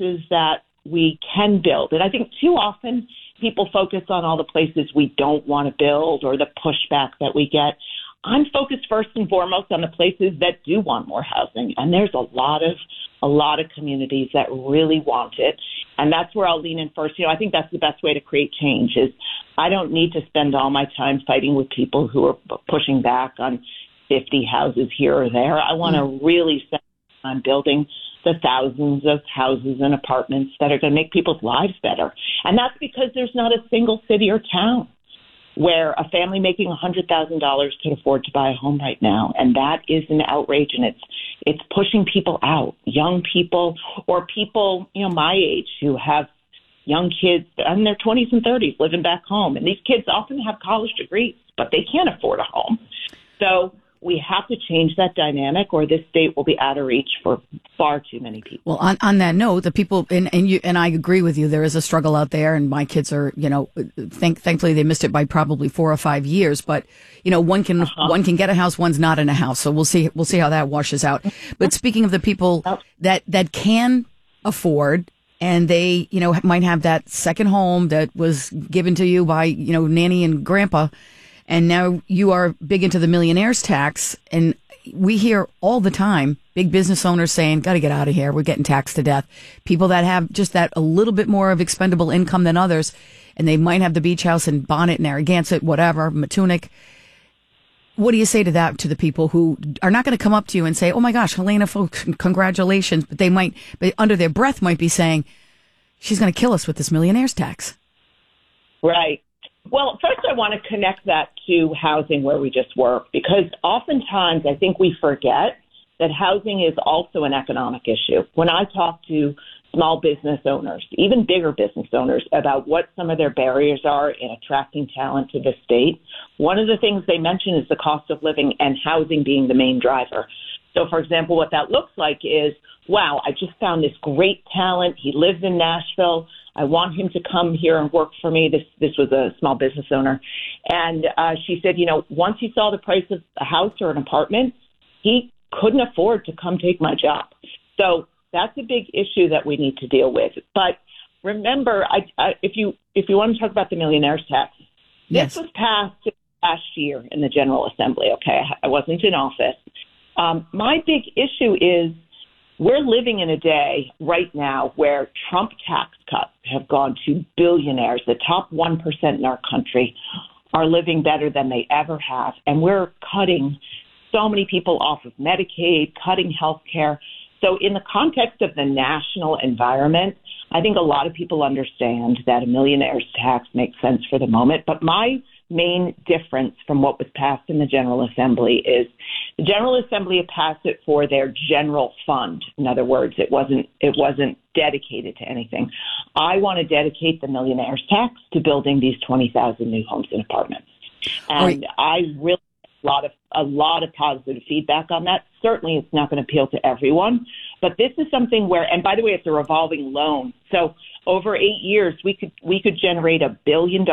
places that we can build. And I think too often people focus on all the places we don't want to build or the pushback that we get. I'm focused first and foremost on the places that do want more housing. And there's a lot of communities that really want it. And that's where I'll lean in first. I think that's the best way to create change is I don't need to spend all my time fighting with people who are pushing back on 50 houses here or there. I want to really spend time building the thousands of houses and apartments that are going to make people's lives better. And that's because there's not a single city or town where a family making $100,000 can afford to buy a home right now. And that is an outrage, and it's pushing people out, young people or people, my age who have young kids in their 20s and 30s living back home. And these kids often have college degrees, but they can't afford a home. So we have to change that dynamic or this state will be out of reach for far too many people. Well, on that note, the people, and I agree with you, there is a struggle out there, and my kids are, thankfully they missed it by probably 4 or 5 years, but, one can get a house, one's not in a house. So we'll see how that washes out. But speaking of the people that can afford, and they, might have that second home that was given to you by, nanny and grandpa, and now you are big into the millionaire's tax, and we hear all the time big business owners saying, got to get out of here. We're getting taxed to death. People that have just that a little bit more of expendable income than others, and they might have the beach house in Bonnet, Narragansett, whatever, Matunic. What do you say to that, to the people who are not going to come up to you and say, oh my gosh, Helena, folks, congratulations, but they might, but under their breath might be saying, she's going to kill us with this millionaire's tax. Right. Well, first I want to connect that to housing where we just work, because oftentimes I think we forget that housing is also an economic issue. When I talk to small business owners, even bigger business owners, about what some of their barriers are in attracting talent to the state, one of the things they mention is the cost of living and housing being the main driver. So, for example, what that looks like is, wow, I just found this great talent. He lives in Nashville. I want him to come here and work for me. This was a small business owner. And she said, once he saw the price of a house or an apartment, he couldn't afford to come take my job. So that's a big issue that we need to deal with. But remember, if you want to talk about the millionaire's tax, yes, this was passed last year in the General Assembly. Okay, I wasn't in office. My big issue is we're living in a day right now where Trump tax cuts have gone to billionaires. The top 1% in our country are living better than they ever have. And we're cutting so many people off of Medicaid, cutting health care. So in the context of the national environment, I think a lot of people understand that a millionaire's tax makes sense for the moment. But my main difference from what was passed in the General Assembly is the General Assembly had passed it for their general fund. In other words, it wasn't dedicated to anything. I want to dedicate the millionaire's tax to building these 20,000 new homes and apartments. And I really a lot of positive feedback on that. Certainly it's not going to appeal to everyone, but this is something where, and by the way, it's a revolving loan. So over 8 years, we could generate $1 billion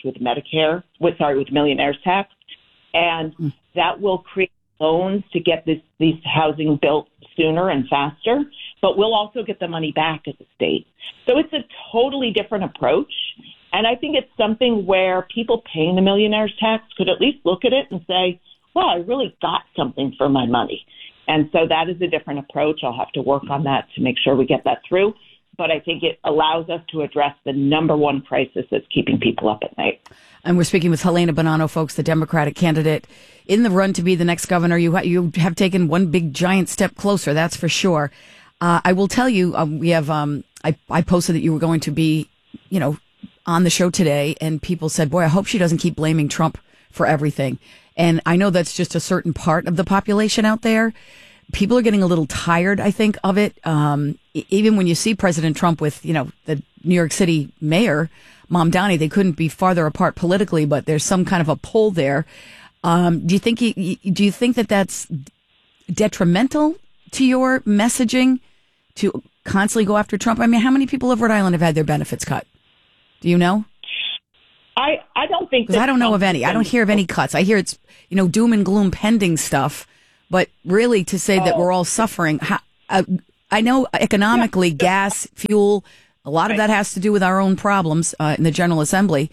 with millionaire's tax, and that will create loans to get these housing built sooner and faster, but we'll also get the money back as a state. So it's a totally different approach. And I think it's something where people paying the millionaire's tax could at least look at it and say, well, I really got something for my money. And so that is a different approach. I'll have to work on that to make sure we get that through. But I think it allows us to address the number one crisis that's keeping people up at night. And we're speaking with Helena Buonanno, folks, the Democratic candidate in the run to be the next governor. You have taken one big giant step closer, that's for sure. I will tell you, we have I posted that you were going to be, on the show today, and people said, boy, I hope she doesn't keep blaming Trump for everything. And I know that's just a certain part of the population out there. People are getting a little tired, I think, of it. Even when you see President Trump with, the New York City mayor, Mamdani, they couldn't be farther apart politically, but there's some kind of a pull there. Do you think that that's detrimental to your messaging to constantly go after Trump? I mean, how many people of Rhode Island have had their benefits cut? Do you know? I don't think, because I don't know of any. I don't hear of any cuts. I hear it's, doom and gloom pending stuff. But really, to say that we're all suffering, I know economically, gas, fuel, a lot of that has to do with our own problems in the General Assembly.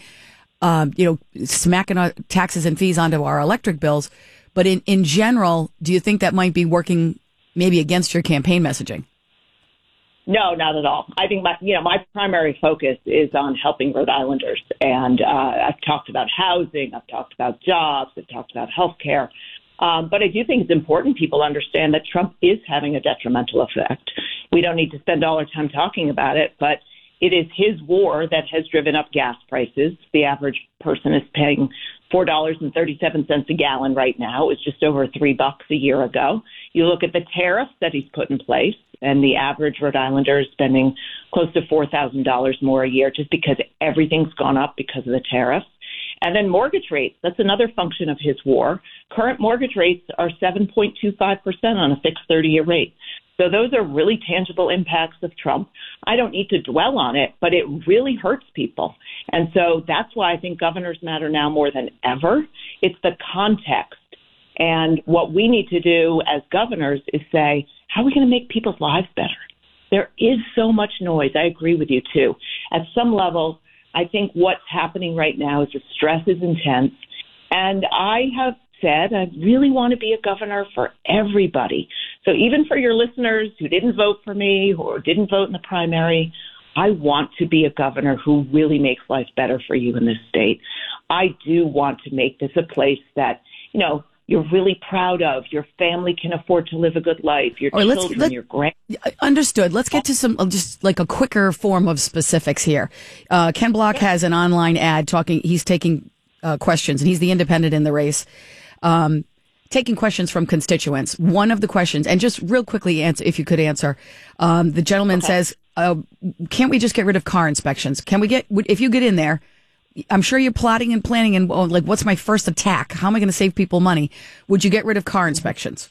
Smacking our taxes and fees onto our electric bills. But in general, do you think that might be working maybe against your campaign messaging? No, not at all. I think my primary focus is on helping Rhode Islanders. And I've talked about housing. I've talked about jobs. I've talked about health care. But I do think it's important people understand that Trump is having a detrimental effect. We don't need to spend all our time talking about it, but it is his war that has driven up gas prices. The average person is paying $4.37 a gallon right now. It was just over $3 a year ago. You look at the tariffs that he's put in place, and the average Rhode Islander is spending close to $4,000 more a year just because everything's gone up because of the tariffs. And then mortgage rates, that's another function of his war. Current mortgage rates are 7.25% on a fixed 30-year rate. So those are really tangible impacts of Trump. I don't need to dwell on it, but it really hurts people. And so that's why I think governors matter now more than ever. It's the context. And what we need to do as governors is say, how are we going to make people's lives better? There is so much noise. I agree with you, too. At some level, I think what's happening right now is the stress is intense. And I have said I really want to be a governor for everybody. So even for your listeners who didn't vote for me or didn't vote in the primary, I want to be a governor who really makes life better for you in this state. I do want to make this a place that, you're really proud of. Your family can afford to live a good life. Your children, your grand. Understood. Let's get to some, just like a quicker form of specifics here. Ken Block has an online ad he's taking questions, and he's the independent in the race. Taking questions from constituents. One of the questions, and just real quickly answer, if you could answer, the gentleman says, can't we just get rid of car inspections? If you get in there, I'm sure you're plotting and planning and what's my first attack? How am I going to save people money? Would you get rid of car inspections?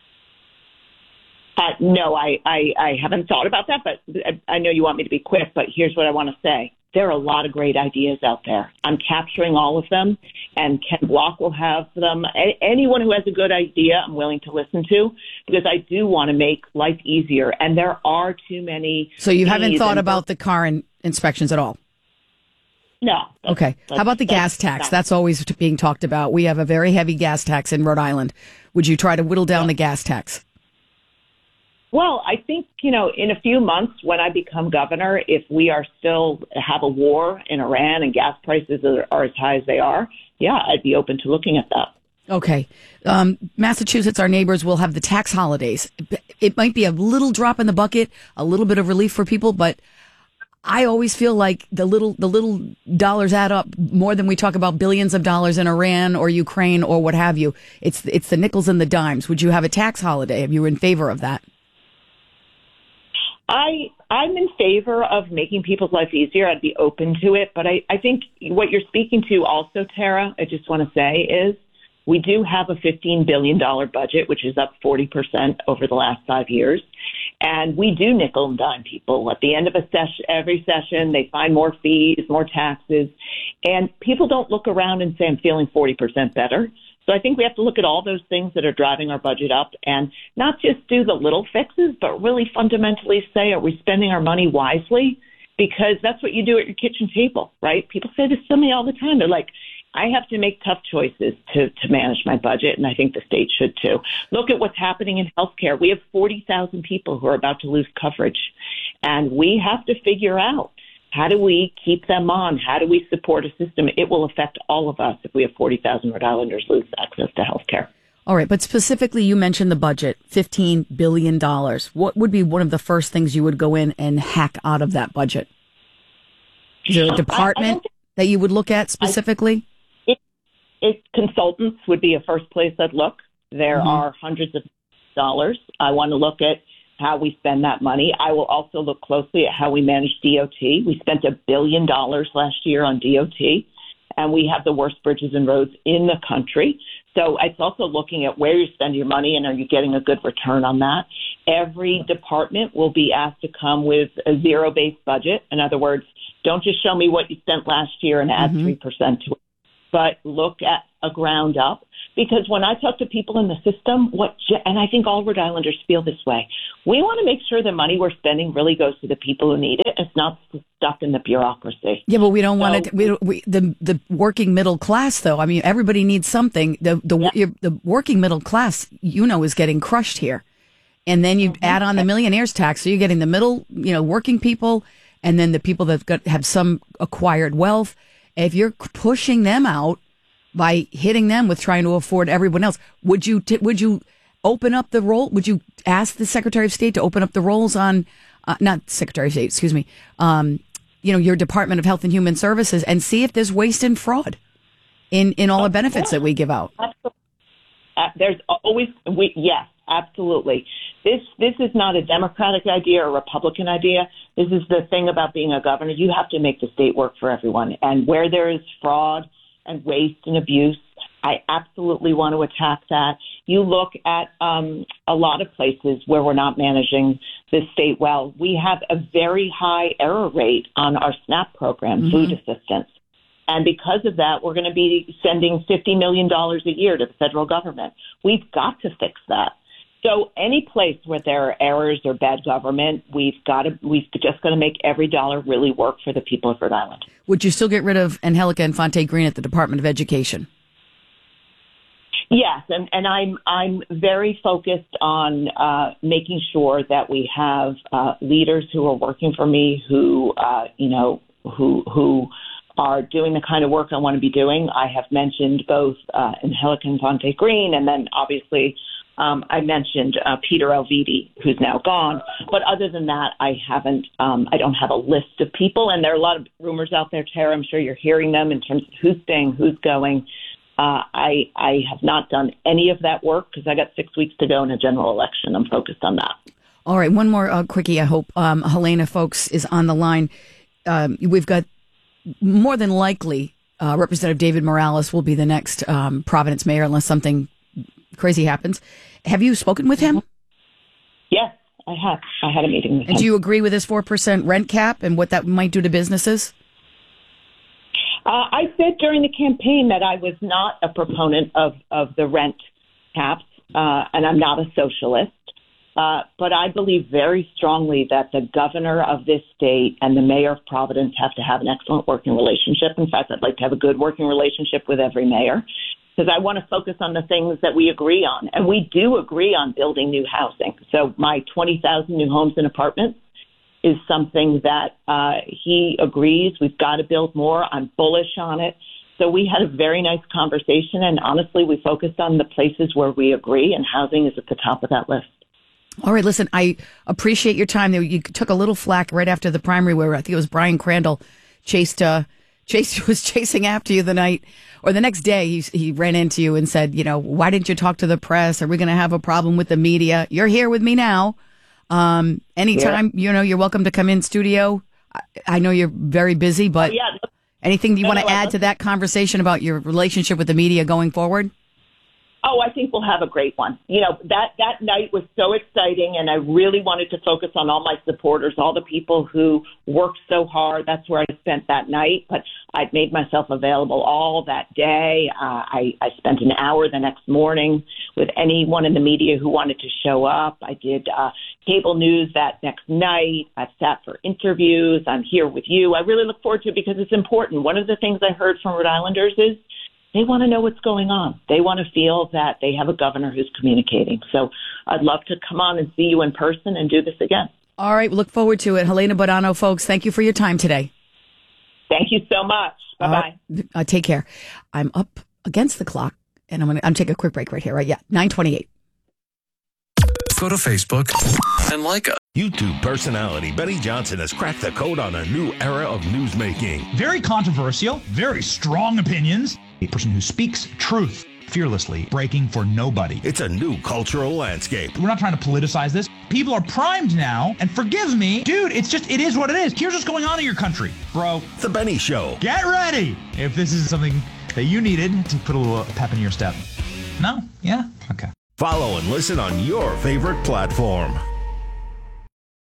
No, I haven't thought about that, but I know you want me to be quick, but here's what I want to say. There are a lot of great ideas out there. I'm capturing all of them, and Ken Block will have them. Anyone who has a good idea, I'm willing to listen to, because I do want to make life easier, and there are too many. So you haven't thought about the car inspections at all? No. Okay. How about the gas tax? That's always being talked about. We have a very heavy gas tax in Rhode Island. Would you try to whittle down the gas tax? Well, I think, in a few months when I become governor, if we are still have a war in Iran and gas prices are as high as they are, yeah, I'd be open to looking at that. Okay. Massachusetts, our neighbors, will have the tax holidays. It might be a little drop in the bucket, a little bit of relief for people, but I always feel like the little dollars add up more than we talk about billions of dollars in Iran or Ukraine or what have you. It's the nickels and the dimes. Would you have a tax holiday? Are you in favor of that? I'm in favor of making people's life easier. I'd be open to it. But I think what you're speaking to also, Tara, I just want to say is we do have a $15 billion budget, which is up 40% over the last 5 years. And we do nickel and dime people. At the end of every session, they find more fees, more taxes. And people don't look around and say, I'm feeling 40% better. So I think we have to look at all those things that are driving our budget up and not just do the little fixes, but really fundamentally say, are we spending our money wisely? Because that's what you do at your kitchen table, right? People say this to me all the time. They're like, I have to make tough choices to manage my budget, and I think the state should too. Look at what's happening in healthcare. We have 40,000 people who are about to lose coverage, and we have to figure out, how do we keep them on? How do we support a system? It will affect all of us if we have 40,000 Rhode Islanders lose access to health care. All right, but specifically, you mentioned the budget, $15 billion. What would be one of the first things you would go in and hack out of that budget? Is there a department that you would look at specifically? Consultants would be a first place I'd look. There are hundreds of dollars. I want to look at how we spend that money. I will also look closely at how we manage DOT. We spent $1 billion last year on DOT, and we have the worst bridges and roads in the country. So it's also looking at where you spend your money and are you getting a good return on that. Every department will be asked to come with a zero-based budget. In other words, don't just show me what you spent last year and add 3% to it. but look at a ground up. Because when I talk to people in the system, and I think all Rhode Islanders feel this way, we want to make sure the money we're spending really goes to the people who need it. It's not stuck in the bureaucracy. Yeah, but we don't want it. The working middle class, though. I mean, everybody needs something. The working middle class, is getting crushed here. And then you add on the millionaires tax, so you're getting the middle, working people, and then the people that have some acquired wealth. If you're pushing them out by hitting them with trying to afford everyone else, would you open up the roll? Would you ask the Secretary of State to open up the rolls on, not Secretary of State, excuse me, your Department of Health and Human Services, and see if there's waste and fraud in all the benefits that we give out? There's always, yes, absolutely. This is not a Democratic idea or a Republican idea. This is the thing about being a governor. You have to make the state work for everyone. And where there is fraud and waste and abuse, I absolutely want to attack that. You look at a lot of places where we're not managing the state well. We have a very high error rate on our SNAP program, food assistance. And because of that, we're going to be sending $50 million a year to the federal government. We've got to fix that. So any place where there are errors or bad government, we've just got to make every dollar really work for the people of Rhode Island. Would you still get rid of Angelica Infante-Green at the Department of Education? Yes, and I'm very focused on making sure that we have leaders who are working for me, who are doing the kind of work I want to be doing. I have mentioned both Angelica Infante-Green, and then obviously I mentioned Peter Elvidi, who's now gone. But other than that, I don't have a list of people. And there are a lot of rumors out there, Tara. I'm sure you're hearing them in terms of who's staying, who's going. I have not done any of that work because I got 6 weeks to go in a general election. I'm focused on that. All right. One more quickie, I hope. Helena, folks, is on the line. We've got more than likely Representative David Morales will be the next Providence mayor unless something crazy happens. Have you spoken with him? Yes, I have. I had a meeting with him. And do you agree with this 4% rent cap and what that might do to businesses? I said during the campaign that I was not a proponent of the rent caps, and I'm not a socialist. But I believe very strongly that the governor of this state and the mayor of Providence have to have an excellent working relationship. In fact, I'd like to have a good working relationship with every mayor, because I want to focus on the things that we agree on. And we do agree on building new housing. So my 20,000 new homes and apartments is something that he agrees. We've got to build more. I'm bullish on it. So we had a very nice conversation. And honestly, we focused on the places where we agree, and housing is at the top of that list. All right, listen, I appreciate your time. You took a little flack right after the primary where I think it was Brian Crandall was chasing after you the night or the next day. He ran into you and said, why didn't you talk to the press? Are we going to have a problem with the media? You're here with me now. Anytime, you're welcome to come in studio. I know you're very busy, but anything you want to add to that conversation about your relationship with the media going forward? Oh, I think we'll have a great one. That night was so exciting, and I really wanted to focus on all my supporters, all the people who worked so hard. That's where I spent that night, but I'd made myself available all that day. I spent an hour the next morning with anyone in the media who wanted to show up. I did cable news that next night. I've sat for interviews. I'm here with you. I really look forward to it because it's important. One of the things I heard from Rhode Islanders is they want to know what's going on. They want to feel that they have a governor who's communicating. So I'd love to come on and see you in person and do this again. All right. We look forward to it. Helena Buonanno, folks, thank you for your time today. Thank you so much. Bye-bye. Take care. I'm up against the clock, and I'm taking a quick break right here. Right? Yeah, 9:28. Go to Facebook and like us. YouTube personality Benny Johnson has cracked the code on a new era of newsmaking. Very controversial, very strong opinions. A person who speaks truth fearlessly, breaking for nobody. It's a new cultural landscape. We're not trying to politicize this. People are primed now, and forgive me, dude, it is what it is. Here's what's going on in your country, bro. The Benny Show. Get ready if this is something that you needed to put a little pep in your step. No? Yeah? Okay. Follow and listen on your favorite platform.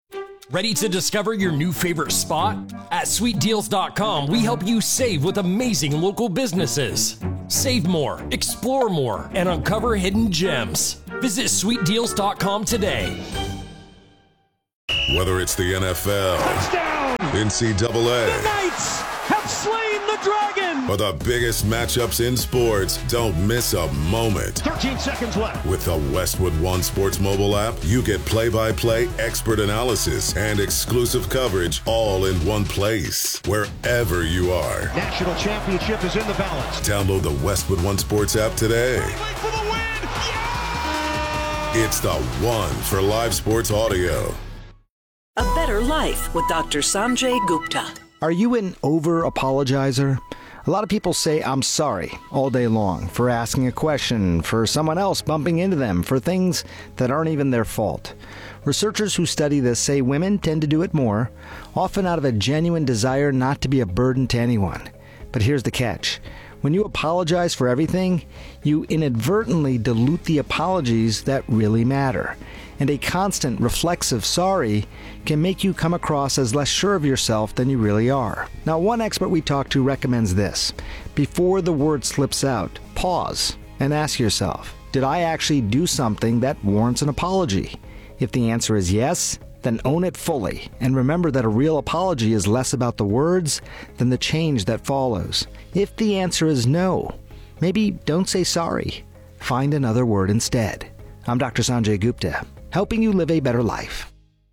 Ready to discover your new favorite spot? At sweetdeals.com, we help you save with amazing local businesses. Save more, explore more, and uncover hidden gems. Visit sweetdeals.com today. Whether it's the NFL, Touchdown! NCAA, The Knights have slain the dragon! or the biggest matchups in sports, don't miss a moment. 13 seconds left. With the Westwood One Sports mobile app, you get play-by-play expert analysis and exclusive coverage all in one place, wherever you are. National championship is in the balance. Download the Westwood One Sports app today. For the win! Yeah! It's the one for live sports audio. A Better Life with Dr. Sanjay Gupta. Are you an over-apologizer? A lot of people say I'm sorry all day long for asking a question, for someone else bumping into them, for things that aren't even their fault. Researchers who study this say women tend to do it more, often out of a genuine desire not to be a burden to anyone. But here's the catch. When you apologize for everything, you inadvertently dilute the apologies that really matter. And a constant reflexive sorry can make you come across as less sure of yourself than you really are. Now, one expert we talked to recommends this. Before the word slips out, pause and ask yourself, did I actually do something that warrants an apology? If the answer is yes, then own it fully. And remember that a real apology is less about the words than the change that follows. If the answer is no, maybe don't say sorry. Find another word instead. I'm Dr. Sanjay Gupta, helping you live a better life.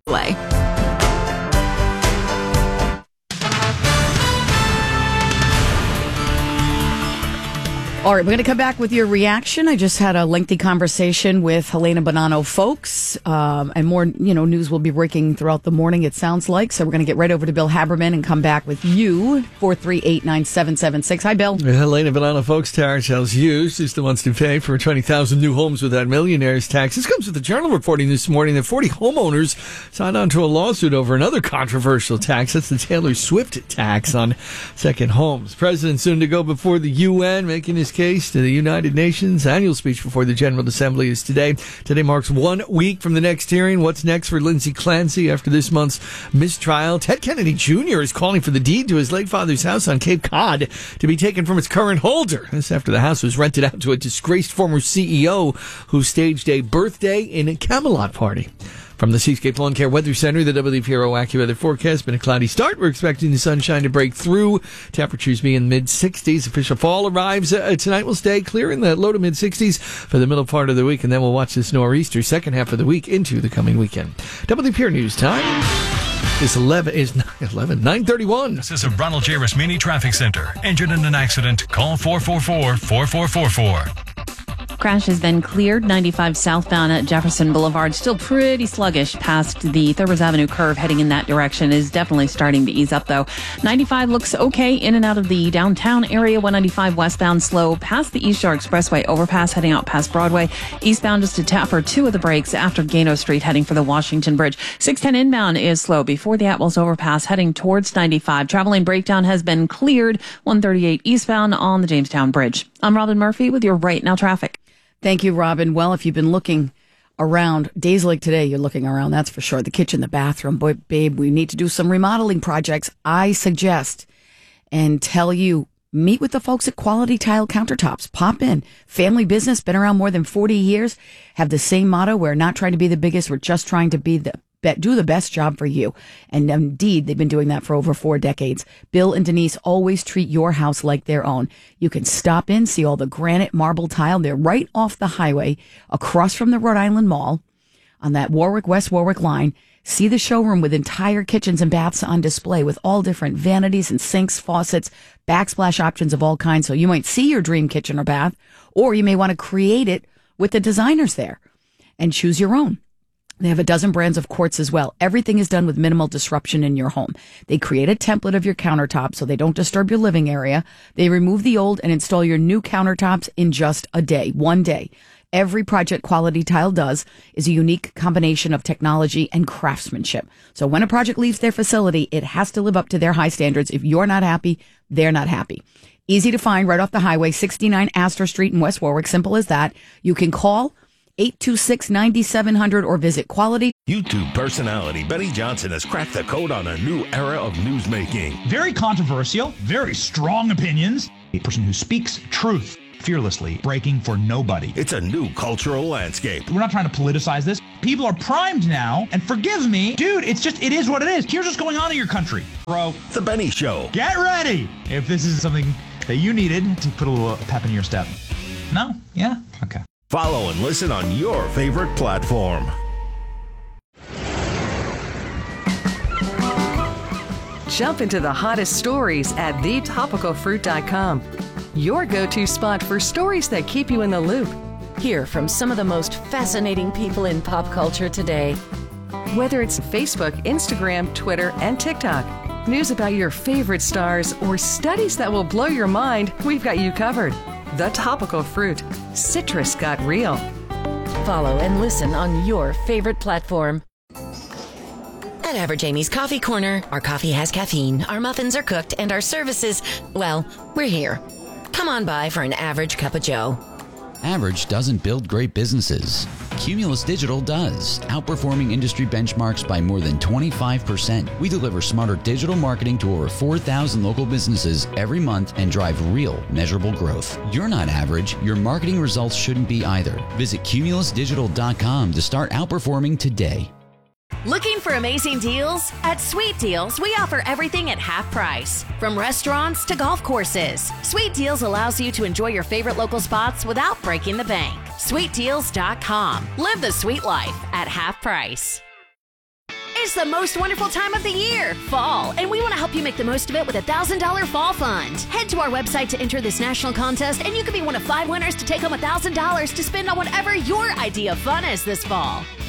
All right, we're going to come back with your reaction. I just had a lengthy conversation with Helena Bonanno Folks, and more, news will be breaking throughout the morning, it sounds like. So we're going to get right over to Bill Haberman and come back with you, 438-9776. Hi, Bill. Helena Bonanno Folks Tariff tells you she's the ones to pay for 20,000 new homes without millionaires tax. This comes with the Journal reporting this morning that 40 homeowners signed on to a lawsuit over another controversial tax. That's the Taylor Swift tax on second homes. President soon to go before the UN, making his case to the United Nations. Annual speech before the General Assembly is today. Today marks 1 week from the next hearing. What's next for Lindsey Clancy after this month's mistrial? Ted Kennedy Jr. is calling for the deed to his late father's house on Cape Cod to be taken from its current holder. This after the house was rented out to a disgraced former CEO who staged a birthday in a Camelot party. From the Seascape Lawn Care Weather Center, the WPRO AccuWeather forecast. Been a cloudy start. We're expecting the sunshine to break through. Temperatures be in mid-60s. Official fall arrives tonight. Will stay clear in the low to mid-60s for the middle part of the week, and then we'll watch this nor'easter second half of the week into the coming weekend. WPRO News time is 9:31. This is a Ronald J. Rasmini Traffic Center. Injured in an accident? Call 444-4444. Crash has been cleared. 95 southbound at Jefferson Boulevard. Still pretty sluggish past the Thurber Avenue curve heading in that direction. Is definitely starting to ease up, though. 95 looks okay in and out of the downtown area. 195 westbound slow past the East Shore Expressway overpass heading out past Broadway. Eastbound just a tap for two of the brakes after Gano Street heading for the Washington Bridge. 610 inbound is slow before the Atwells overpass heading towards 95. Traveling breakdown has been cleared. 138 eastbound on the Jamestown Bridge. I'm Robin Murphy with your Right Now traffic. Thank you, Robin. Well, if you've been looking around, days like today, you're looking around, that's for sure. The kitchen, the bathroom. Boy, babe, we need to do some remodeling projects. I suggest and tell you, meet with the folks at Quality Tile Countertops. Pop in. Family business, been around more than 40 years. Have the same motto. We're not trying to be the biggest. We're just trying to be do the best job for you. And indeed, they've been doing that for over 4 decades. Bill and Denise always treat your house like their own. You can stop in, see all the granite marble tile. They're right off the highway, across from the Rhode Island Mall, on that West Warwick line. See the showroom with entire kitchens and baths on display with all different vanities and sinks, faucets, backsplash options of all kinds. So you might see your dream kitchen or bath, or you may want to create it with the designers there and choose your own. They have a dozen brands of quartz as well. Everything is done with minimal disruption in your home. They create a template of your countertop so they don't disturb your living area. They remove the old and install your new countertops in just a day, 1 day. Every project Quality Tile does is a unique combination of technology and craftsmanship. So when a project leaves their facility, it has to live up to their high standards. If you're not happy, they're not happy. Easy to find right off the highway, 69 Astor Street in West Warwick. Simple as that. You can call 826-9700 or visit Quality. YouTube personality Betty Johnson has cracked the code on a new era of newsmaking. Very controversial, very strong opinions. A person who speaks truth fearlessly, breaking for nobody. It's a new cultural landscape. We're not trying to politicize this. People are primed now, and forgive me, dude, it is what it is. Here's what's going on in your country, bro. The Benny Show. Get ready if this is something that you needed to put a little pep in your step. No? Yeah? Okay. Follow and listen on your favorite platform. Jump into the hottest stories at thetopicalfruit.com. Your go-to spot for stories that keep you in the loop. Hear from some of the most fascinating people in pop culture today. Whether it's Facebook, Instagram, Twitter, and TikTok, news about your favorite stars, or studies that will blow your mind, we've got you covered. The Topical Fruit. Citrus got real. Follow and listen on your favorite platform. At Average Amy's Coffee Corner, our coffee has caffeine, our muffins are cooked, and our services, well, we're here. Come on by for an average cup of joe. Average doesn't build great businesses. Cumulus Digital does, outperforming industry benchmarks by more than 25%. We deliver smarter digital marketing to over 4,000 local businesses every month and drive real, measurable growth. You're not average. Your marketing results shouldn't be either. Visit cumulusdigital.com to start outperforming today. Looking for amazing deals? At Sweet Deals, we offer everything at half price. From restaurants to golf courses, Sweet Deals allows you to enjoy your favorite local spots without breaking the bank. SweetDeals.com. Live the sweet life at half price. It's the most wonderful time of the year, fall, and we want to help you make the most of it with a $1,000 fall fund. Head to our website to enter this national contest, and you could be one of 5 winners to take home $1,000 to spend on whatever your idea of fun is this fall.